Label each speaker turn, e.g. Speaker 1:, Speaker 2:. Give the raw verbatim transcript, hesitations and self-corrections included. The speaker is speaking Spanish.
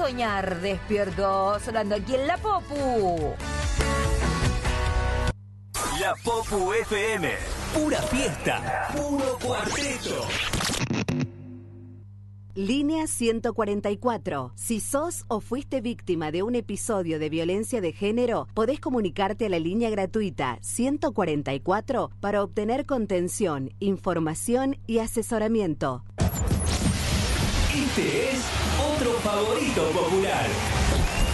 Speaker 1: soñar despierto, sonando aquí en La Popu.
Speaker 2: La Popu F M, pura fiesta, puro cuarteto.
Speaker 3: Línea ciento cuarenta y cuatro. Si sos o fuiste víctima de un episodio de violencia de género, podés comunicarte a la línea gratuita ciento cuarenta y cuatro para obtener contención, información y asesoramiento.
Speaker 2: Este es otro favorito popular.